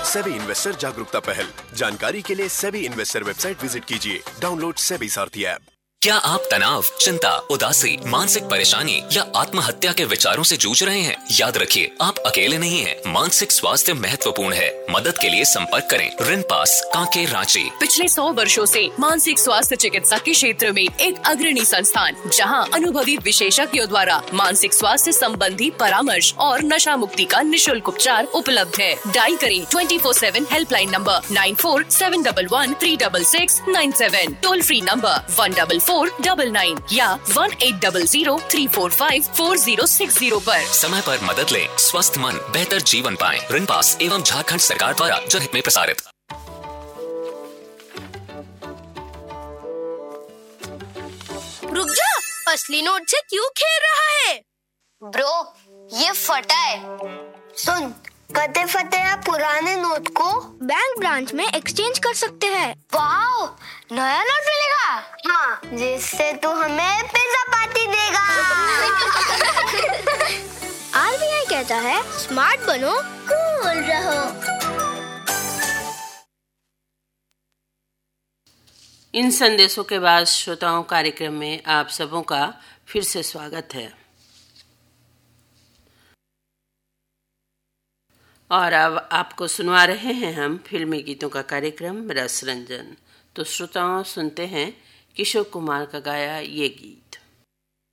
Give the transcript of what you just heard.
SEBI investor जागरूकता पहल। जानकारी के लिए सेबी इन्वेस्टर वेबसाइट विजिट कीजिए। डाउनलोड सेबी सारथी ऐप। क्या आप तनाव, चिंता, उदासी, मानसिक परेशानी या आत्महत्या के विचारों से जूझ रहे हैं? याद रखिए, आप अकेले नहीं हैं। मानसिक स्वास्थ्य महत्वपूर्ण है। मदद के लिए संपर्क करें रिनपास, कांके, रांची। पिछले 100 वर्षों से मानसिक स्वास्थ्य चिकित्सा के क्षेत्र में एक अग्रणी संस्थान, जहां अनुभवी विशेषज्ञों द्वारा मानसिक स्वास्थ्य संबंधी परामर्श और नशा मुक्ति का निःशुल्क उपचार उपलब्ध है। डायल करें 24/7 helpline number 9471136697, toll free number 14499 या 1800-345-4060 पर। समय पर मदद लें, स्वस्थ मन, बेहतर जीवन पाएं। रिनपास एवं झारखंड सरकार द्वारा जनहित में प्रसारित। रुक जा, असली नोट से क्यों खेल रहा है? ब्रो, ये फटा है। सुन, कते फटे पुराने नोट को बैंक ब्रांच में एक्सचेंज कर सकते हैं। वाओ, नया नोट मिलेगा? हाँ, जिससे तू हमें पिज्जा पार्टी देगा। आरबीआई कहता है, स्मार्ट बनो, कूल रहो। इन संदेशों के बाद श्रोताओं कार्यक्रम में आप सबों का फिर से स्वागत है। और अब आपको सुनवा रहे हैं हम फिल्मी गीतों का कार्यक्रम रस रंजन। तो श्रोताओं, सुनते हैं किशोर कुमार का गाया ये गीत।